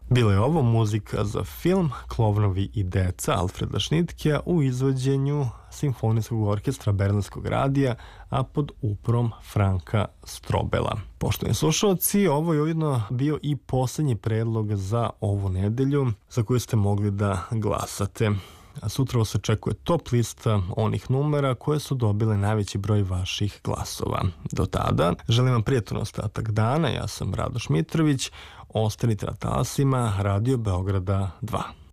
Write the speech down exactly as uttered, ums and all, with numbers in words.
Bila je ovo muzika za film Klovnovi i deca Alfreda Šnitkea u izvođenju Simfonijskog orkestra Berlinskog radija, a pod uprom Franka Strobela. Poštovani slušalci, ovo je ujedno bio i poslednji predlog za ovu nedelju za koju ste mogli da glasate. A sutra vas očekuje top lista onih numera koje su dobile najveći broj vaših glasova. Do tada, želim vam prijatan ostatak dana, ja sam Radoš Mitrović, ostanite na talasima Radio Beograda dva.